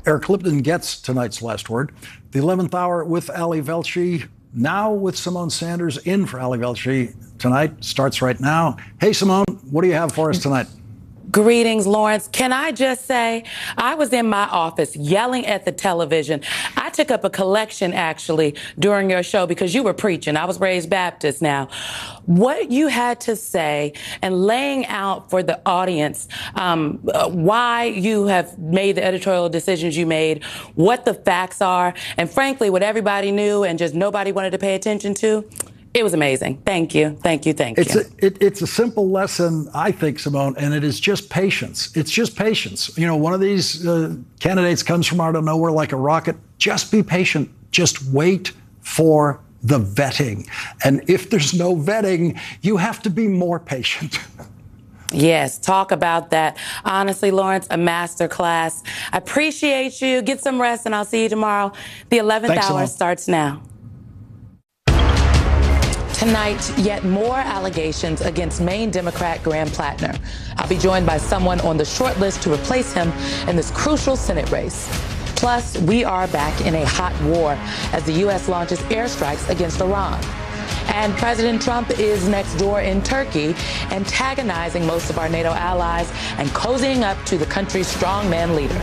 Eric Lipton gets tonight's last word. The 11th hour with Ali Velshi, now with Symone Sanders in for Ali Velshi tonight, starts right now. Hey, Symone, what do you have for us tonight? Greetings, Lawrence. Can I just say, I was in my office yelling at the television. I took up a collection, actually, during your show because you were preaching. I was raised Baptist now. What you had to say and laying out for the audience why you have made the editorial decisions you made, what the facts are, and frankly, what everybody knew and just nobody wanted to pay attention to. It was amazing. Thank you. Thank you. Thank you. It's a simple lesson, I think, Symone, and it is just patience. It's just patience. You know, one of these candidates comes from out of nowhere like a rocket. Just be patient. Just wait for the vetting. And if there's no vetting, you have to be more patient. Yes, talk about that. Honestly, Lawrence, a master class. I appreciate you. Get some rest, and I'll see you tomorrow. The 11th hour starts now. Tonight, yet more allegations against Maine Democrat Graham Plattner. I'll be joined by someone on the short list to replace him in this crucial Senate race. Plus, we are back in a hot war as the U.S. launches airstrikes against Iran. And President Trump is next door in Turkey, antagonizing most of our NATO allies and cozying up to the country's strongman leader.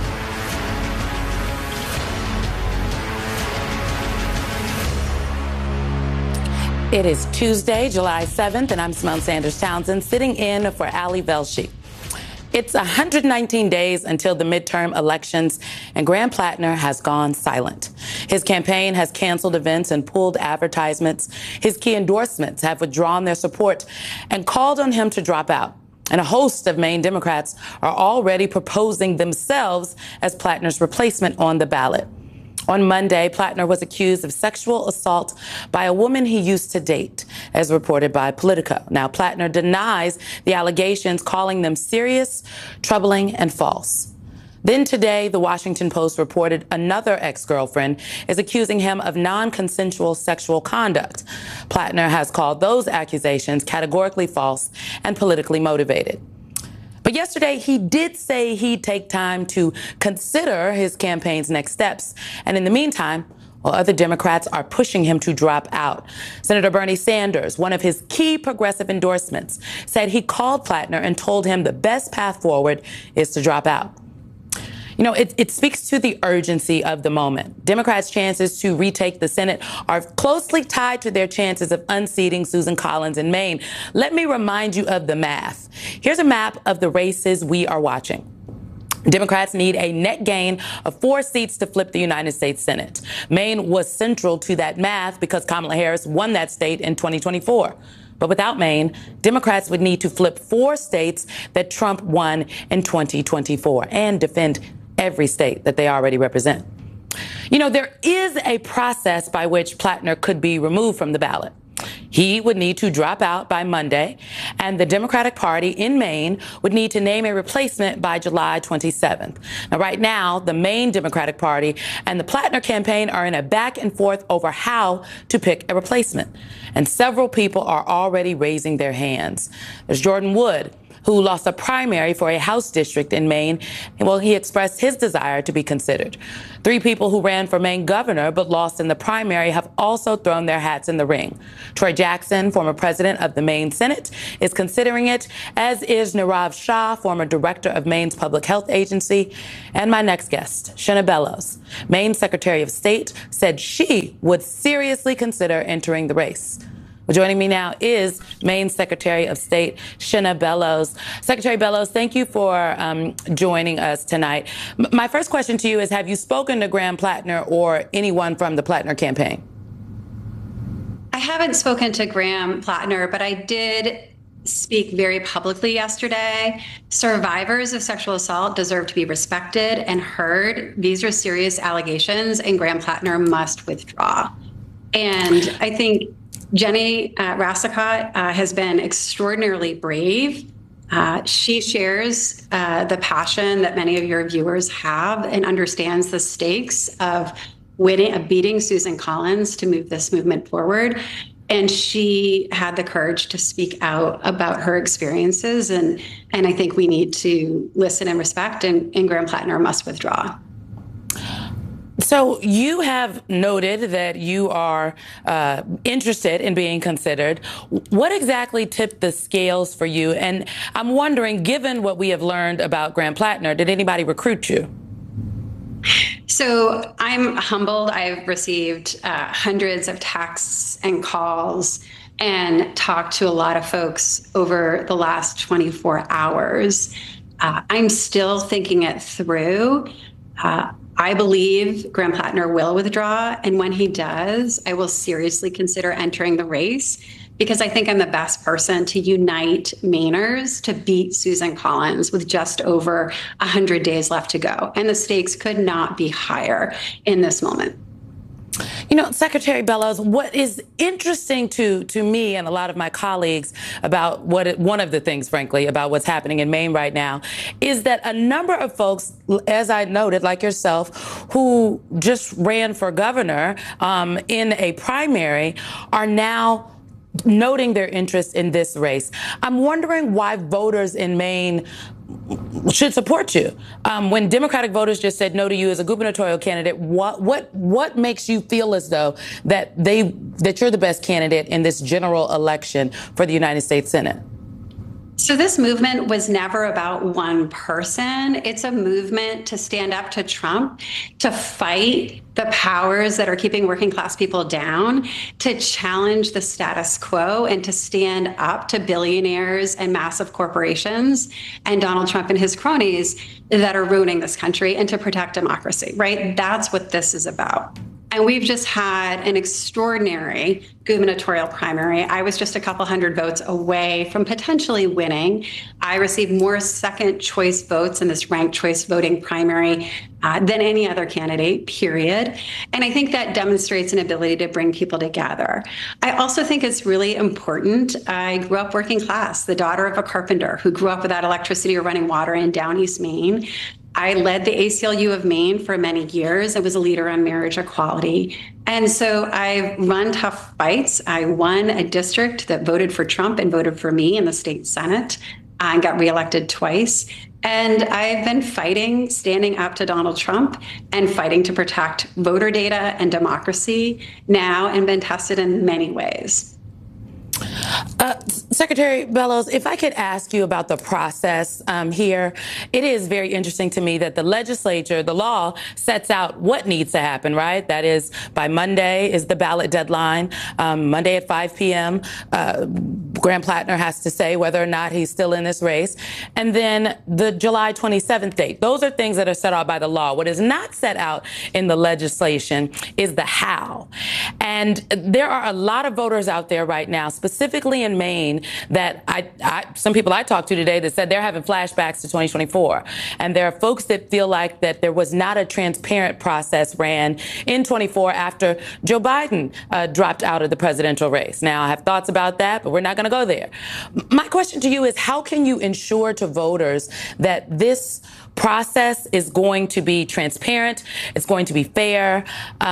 It is Tuesday, July 7th, and I'm Symone Sanders Townsend, sitting in for Ali Velshi. It's 119 days until the midterm elections, and Graham Plattner has gone silent. His campaign has canceled events and pulled advertisements. His key endorsements have withdrawn their support and called on him to drop out. And a host of Maine Democrats are already proposing themselves as Plattner's replacement on the ballot. On Monday, Plattner was accused of sexual assault by a woman he used to date, as reported by Politico. Now, Plattner denies the allegations, calling them serious, troubling, and false. Then today, the Washington Post reported another ex-girlfriend is accusing him of non-consensual sexual conduct. Plattner has called those accusations categorically false and politically motivated. But yesterday, he did say he'd take time to consider his campaign's next steps. And in the meantime, while other Democrats are pushing him to drop out, Senator Bernie Sanders, one of his key progressive endorsements, said he called Plattner and told him the best path forward is to drop out. You know, it speaks to the urgency of the moment. Democrats' chances to retake the Senate are closely tied to their chances of unseating Susan Collins in Maine. Let me remind you of the math. Here's a map of the races we are watching. Democrats need a net gain of 4 seats to flip the United States Senate. Maine was central to that math because Kamala Harris won that state in 2024. But without Maine, Democrats would need to flip 4 states that Trump won in 2024 and defend every state that they already represent. You know, there is a process by which Plattner could be removed from the ballot. He would need to drop out by Monday, and the Democratic Party in Maine would need to name a replacement by July 27th. Now, right now, the Maine Democratic Party and the Plattner campaign are in a back and forth over how to pick a replacement. And several people are already raising their hands. There's Jordan Wood, who lost a primary for a House district in Maine. Well, he expressed his desire to be considered. 3 people who ran for Maine governor but lost in the primary have also thrown their hats in the ring. Troy Jackson, former president of the Maine Senate, is considering it, as is Nirav Shah, former director of Maine's Public Health Agency. And my next guest, Shenna Bellows, Maine Secretary of State, said she would seriously consider entering the race. Well, joining me now is Maine Secretary of State, Shenna Bellows. Secretary Bellows, thank you for joining us tonight. My first question to you is, have you spoken to Graham Plattner or anyone from the Plattner campaign? I haven't spoken to Graham Plattner, but I did speak very publicly yesterday. Survivors of sexual assault deserve to be respected and heard. These are serious allegations, and Graham Plattner must withdraw. And I think Jenny Rassicot has been extraordinarily brave. She shares the passion that many of your viewers have and understands the stakes of beating Susan Collins to move this movement forward. And she had the courage to speak out about her experiences. And I think we need to listen and respect, and Graham Plattner must withdraw. So you have noted that you are interested in being considered. What exactly tipped the scales for you? And I'm wondering, given what we have learned about Graham Plattner, did anybody recruit you? So I'm humbled. I've received hundreds of texts and calls and talked to a lot of folks over the last 24 hours. I'm still thinking it through. I believe Graham Plattner will withdraw. And when he does, I will seriously consider entering the race because I think I'm the best person to unite Mainers to beat Susan Collins with just over 100 days left to go. And the stakes could not be higher in this moment. You know, Secretary Bellows, what is interesting to me and a lot of my colleagues about one of the things, frankly, about what's happening in Maine right now is that a number of folks, as I noted, like yourself, who just ran for governor in a primary are now noting their interest in this race. I'm wondering why voters in Maine should support you. When Democratic voters just said no to you as a gubernatorial candidate, what makes you feel as though that you're the best candidate in this general election for the United States Senate? So this movement was never about one person. It's a movement to stand up to Trump, to fight the powers that are keeping working class people down, to challenge the status quo, and to stand up to billionaires and massive corporations and Donald Trump and his cronies that are ruining this country, and to protect democracy, right? That's what this is about. And we've just had an extraordinary gubernatorial primary. I was just a couple hundred votes away from potentially winning. I received more second choice votes in this ranked choice voting primary than any other candidate, period. And I think that demonstrates an ability to bring people together. I also think it's really important. I grew up working class, the daughter of a carpenter who grew up without electricity or running water in Down East Maine. I led the ACLU of Maine for many years. I was a leader on marriage equality. And so I've run tough fights. I won a district that voted for Trump and voted for me in the state Senate and got reelected twice. And I've been fighting, standing up to Donald Trump and fighting to protect voter data and democracy now, and been tested in many ways. Secretary Bellows, if I could ask you about the process here, it is very interesting to me that the legislature, the law sets out what needs to happen, right? That is, by Monday is the ballot deadline. Monday at 5 p.m., Graham Plattner has to say whether or not he's still in this race. And then the July 27th date. Those are things that are set out by the law. What is not set out in the legislation is the how. And there are a lot of voters out there right now, specifically in Maine, that some people I talked to today that said they're having flashbacks to 2024. And there are folks that feel like that there was not a transparent process ran in 24 after Joe Biden dropped out of the presidential race. Now, I have thoughts about that, but we're not going to go there. My question to you is, how can you ensure to voters that this process is going to be transparent, it's going to be fair?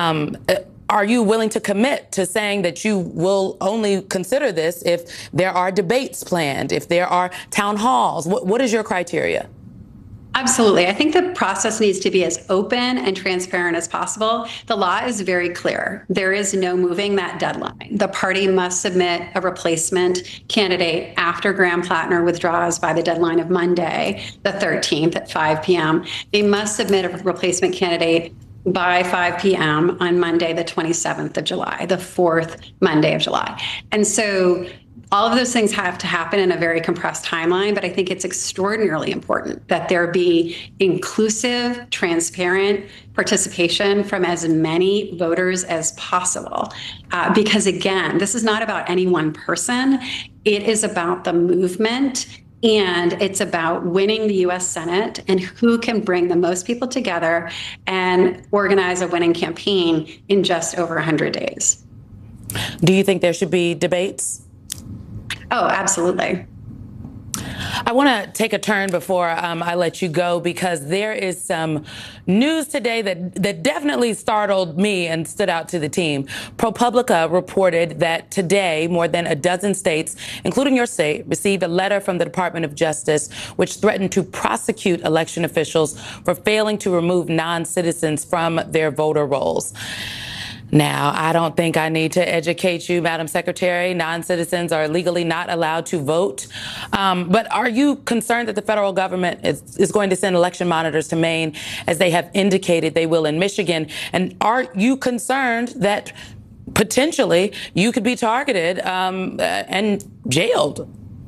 Are you willing to commit to saying that you will only consider this if there are debates planned, if there are town halls? What is your criteria? Absolutely. I think the process needs to be as open and transparent as possible. The law is very clear. There is no moving that deadline. The party must submit a replacement candidate after Graham Plattner withdraws by the deadline of Monday, the 13th at 5 p.m. They must submit a replacement candidate by 5 p.m. on Monday, the 27th of July, the fourth Monday of July. And so all of those things have to happen in a very compressed timeline, but I think it's extraordinarily important that there be inclusive, transparent participation from as many voters as possible. Because again, this is not about any one person. It is about the movement, and it's about winning the U.S. Senate and who can bring the most people together and organize a winning campaign in just over 100 days. Do you think there should be debates? Oh, absolutely. I want to take a turn before I let you go, because there is some news today that definitely startled me and stood out to the team. ProPublica reported that today more than a dozen states, including your state, received a letter from the Department of Justice which threatened to prosecute election officials for failing to remove non-citizens from their voter rolls. Now, I don't think I need to educate you, Madam Secretary. Non-citizens are legally not allowed to vote. But are you concerned that the federal government is going to send election monitors to Maine, as they have indicated they will in Michigan? And are you concerned that potentially you could be targeted and jailed?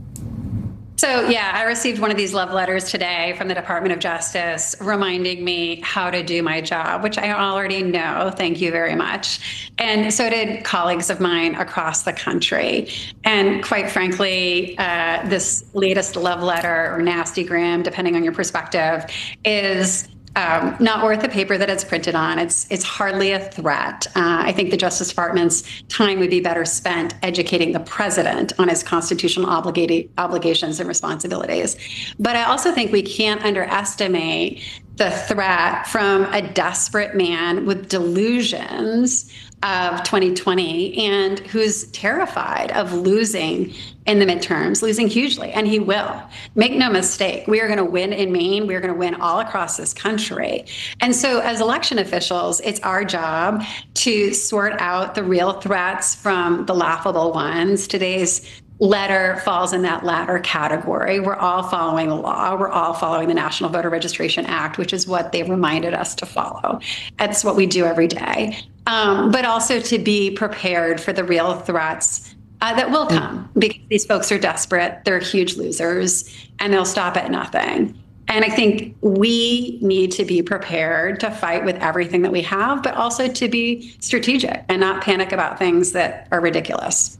So, yeah, I received one of these love letters today from the Department of Justice reminding me how to do my job, which I already know. Thank you very much. And so did colleagues of mine across the country. And quite frankly, this latest love letter, or nastygram, depending on your perspective, is not worth the paper that it's printed on. It's hardly a threat. I think the Justice Department's time would be better spent educating the president on his constitutional obligations and responsibilities. But I also think we can't underestimate the threat from a desperate man with delusions of 2020 and who's terrified of losing in the midterms, losing hugely, and he will. Make no mistake, we are going to win in Maine. We are going to win all across this country. And so as election officials, it's our job to sort out the real threats from the laughable ones. Today's letter falls in that latter category. We're all following the law. We're all following the National Voter Registration Act, which is what they reminded us to follow. That's what we do every day. But also to be prepared for the real threats that will come, because these folks are desperate. They're huge losers, and they'll stop at nothing. And I think we need to be prepared to fight with everything that we have, but also to be strategic and not panic about things that are ridiculous.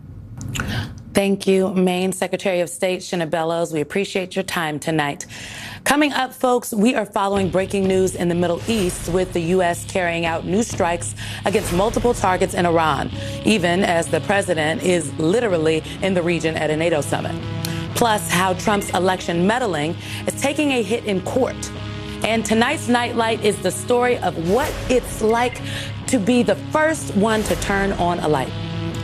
Thank you, Maine Secretary of State Shenna Bellows. We appreciate your time tonight. Coming up, folks, we are following breaking news in the Middle East, with the U.S. carrying out new strikes against multiple targets in Iran, even as the president is literally in the region at a NATO summit. Plus, how Trump's election meddling is taking a hit in court. And tonight's Nightlight is the story of what it's like to be the first one to turn on a light.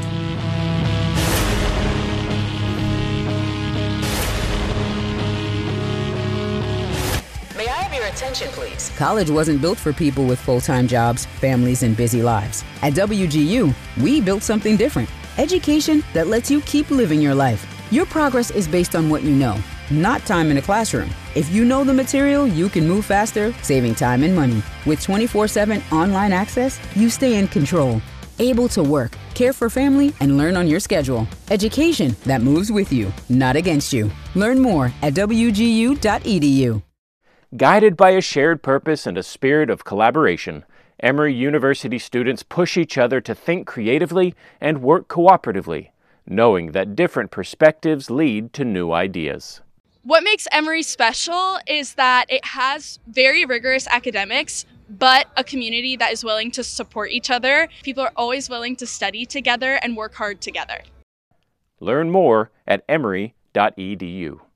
Attention, please. College wasn't built for people with full-time jobs, families, and busy lives. At WGU, we built something different. Education that lets you keep living your life. Your progress is based on what you know, not time in a classroom. If you know the material, you can move faster, saving time and money. With 24/7 online access, you stay in control, able to work, care for family, and learn on your schedule. Education that moves with you, not against you. Learn more at wgu.edu. Guided by a shared purpose and a spirit of collaboration, Emory University students push each other to think creatively and work cooperatively, knowing that different perspectives lead to new ideas. What makes Emory special is that it has very rigorous academics, but a community that is willing to support each other. People are always willing to study together and work hard together. Learn more at emory.edu.